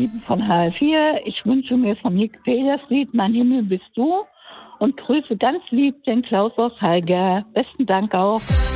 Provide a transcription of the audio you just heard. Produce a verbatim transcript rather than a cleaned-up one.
Lieben von H L vier. Ich wünsche mir von Nick Peters Lied Mein Himmel bist du und grüße ganz lieb den Klaus aus Haiger. Besten Dank auch.